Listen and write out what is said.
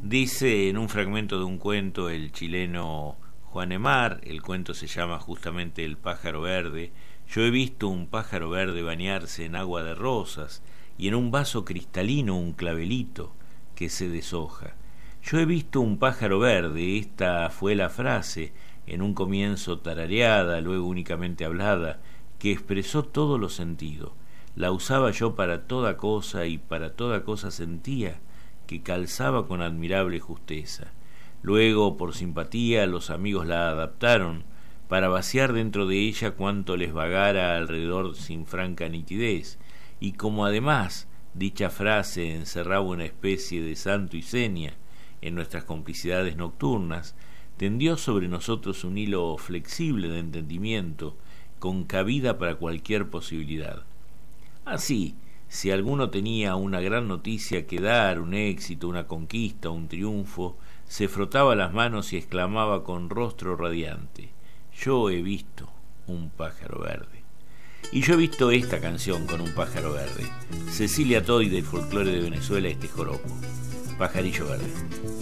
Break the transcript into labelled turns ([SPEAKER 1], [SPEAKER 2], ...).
[SPEAKER 1] Dice en un fragmento de un cuento el chileno Juan Emar, el cuento se llama justamente El pájaro verde: yo he visto un pájaro verde bañarse en agua de rosas y en un vaso cristalino un clavelito que se deshoja. Yo he visto un pájaro verde, esta fue la frase, en un comienzo tarareada, luego únicamente hablada, que expresó todo lo sentido. La usaba yo para toda cosa y para toda cosa sentía que calzaba con admirable justeza. Luego, por simpatía, los amigos la adaptaron para vaciar dentro de ella cuanto les vagara alrededor sin franca nitidez, y como además dicha frase encerraba una especie de santo y seña en nuestras complicidades nocturnas, tendió sobre nosotros un hilo flexible de entendimiento con cabida para cualquier posibilidad. Así, si alguno tenía una gran noticia que dar, un éxito, una conquista, un triunfo, se frotaba las manos y exclamaba con rostro radiante: yo he visto un pájaro verde. Y yo he visto esta canción con un pájaro verde. Cecilia Toy, del folclore de Venezuela, este joropo: Pajarillo Verde.